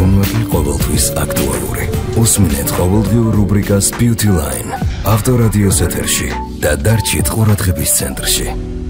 თუნვაგი ყოველთვის აქტუალური. უსმინეთ ყოველდღიურ რუბრიკას Beauty Line. ავტორადიოს ეთერში და დარჩით ყურადღების ცენტრში.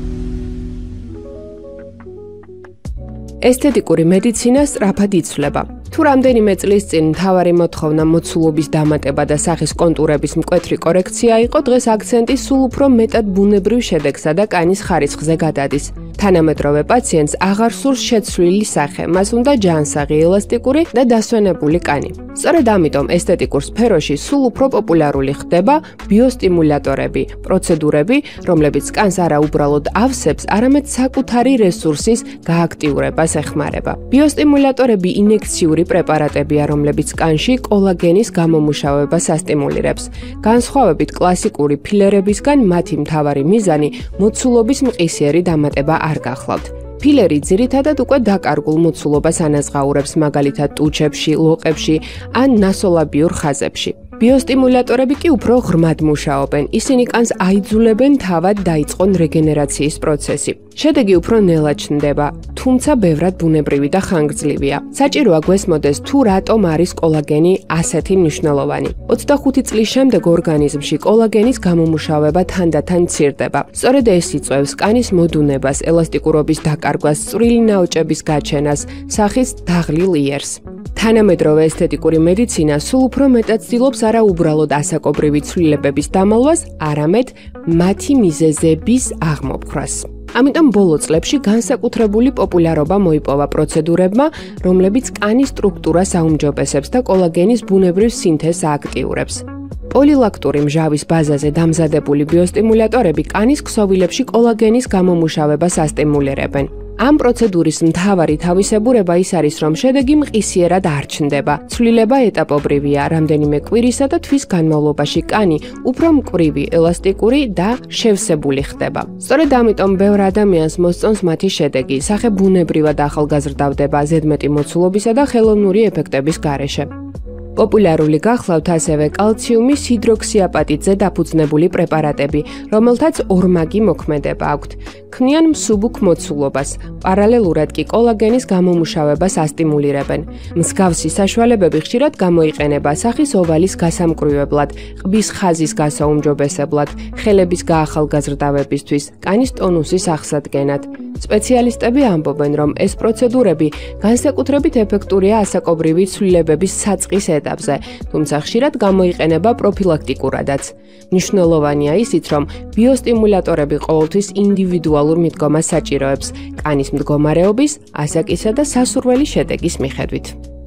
ესთეტიკური მედიცინა სწრაფად იცვლება. თუ რამდენიმე წლის წინ მთავარი მოთხოვნა მოცულობის დამატება და სახის კონტურების მკვეთრი კორექცია იყო, დღეს აქცენტი სულ უფრო მეტად ბუნებრივ შედეგსა და კანის ხარისხზე გადადის. თანამედროვე პაციენტს აღარ სურს შეცვლილი სახე, მას უნდა ჯანსაღი, ელასტიკური და დასვენებული კანი. სწორედ ამიტომ ესთეტიკურ სფეროში სულ უფრო პოპულარული ხდება ბიოსტიმულატორები, პროცედურები, რომლებიც კანს არა უბრალოდ ავსებს, არამედ საკუთარი რესურსის გააქტიურებას ეხმარება. ბიოსტიმულატორები ინექციური პრეპარატებია, რომლებიც კანში კოლაგენის გამომუშავებას ასტიმულირებს. განსხვავებით კლასიკური ფილერებისგან, მათი მთავარი მიზანი მოცულობის მყისიერი დამატება არ გახლავთ. ფილერი ძირითადად უკვე დაკარგულ მოცულობას ანაზღაურებს, მაგალითად ტუჩებში, ლოყებში ან ნასოლაბიურ ხაზებში. ბიოსტიმულატორები კი უფრო ღრმად მუშაობენ. ისინი კანს აიძულებენ თავად დაიწყონ რეგენერაციის პროცესი. შედეგი უფრო ნელად ჩნდება, თუმცა ბევრად ბუნებრივი და ხანგრძლივია. საჭიროა გვესმოდეს, თუ რატომ არის კოლაგენი ასეთი მნიშვნელოვანი. 25 წლის შემდეგ ორგანიზმში კოლაგენის გამომუშავება თანდათან მცირდება. სწორედ ეს იწვევს კანის მოდუნებას, ელასტიკურობის დაკარგვას, წვრილი ნაოჭების გაჩენას, სახის დაღლილ იერს. თანამედროვე ესთეტიკური მედიცინა სულ უფრო მეტად ცდილობს არა უბრალოდ ასაკობრივი ცვლილებების დამალვას, არამედ მათი მიზეზების აღმოფხვრას. ამიტომ ბოლო წლებში განსაკუთრებული პოპულარობა მოიპოვა პროცედურებმა, რომლებიც კანის სტრუქტურას აუმჯობესებს და კოლაგენის ბუნებრივ სინთეზს ააქტიურებს. პოლილაქტური მჟავის ბაზაზე დამზადებული ბიოსტიმულატორები კანის ქსოვილებში კოლაგენის გამომუშავებას ასტიმულირებენ. ამ პროცედურის მთავარი თავისებურება ის არის, რომ შედეგი მყისიერად არ ჩნდება. ცვლილება ეტაპობრივია, რამდენიმე კვირისა და თვის განმავლობაში კანი უფრო მკვრივი, ელასტიკური და შევსებული ხდება. სწორედ ამიტომ ბევრ ადამიანს მოსწონს მათი შედეგი, სახე ბუნებრივად ახალგაზრდავდება ზედმეტი მოცულობისა და ხელოვნური ეფექტების გარეშე. პოპულარული გახლავთ ასევე კალციუმის ჰიდროქსიაპატიტზე დაფუძნებული პრეპარატები, რომელთაც ორმაგი მოქმედება აქვთ. ქმნიან მსუბუქ მოცულობას, პარალელურად კი კოლაგენის გამომუშავებას ასტიმულირებენ. მსგავსი საშუალებები ხშირად გამოიყენება სახის ოვალის გასამკვრივებლად, ყბის ხაზის გასაუმჯობესებლად, ხელების გაახალგაზრდავებისთვის, კანის ტონუსის აღსადგენად. სპეციალისტები ამბობენ, რომ ეს პროცედურები განსაკუთრებით ეფექტურია ასაკობრივი ცვლილებების საწყის ეტაპზე, თუმცა ხშირად გამოიყენება პროფილაქტიკურადაც. მნიშვნელოვანია ისიც, რომ ბიოსტიმულატორები ყოველთვის ინდივიდუალურ მიდგომას საჭიროებს, კანის მდგომარეობის, ასაკისა და სასურველი შედეგის მიხედვით.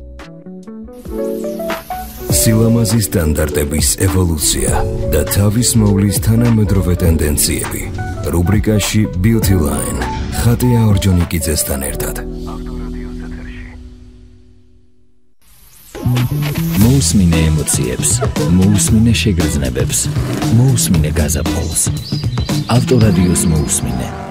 სილამაზის სტანდარტების ევოლუცია და თავის მოვლის თანამედროვე ტენდენციები. რუბრიკაში Beauty Line. ხატია ორჯონიკიძესთან ერთად. მოусმინე ემოციებს, მოусმინე შეგრძნებებს, მოусმინე გაზაფხულს. ავტორადიოს მოусმინე.